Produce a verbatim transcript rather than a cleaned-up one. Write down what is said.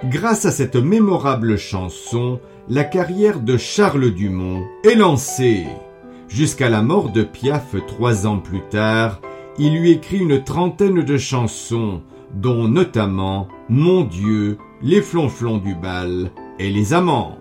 Grâce à cette mémorable chanson, la carrière de Charles Dumont est lancée. Jusqu'à la mort de Piaf trois ans plus tard, il lui écrit une trentaine de chansons, dont notamment Mon Dieu, Les flonflons du bal et Les amants.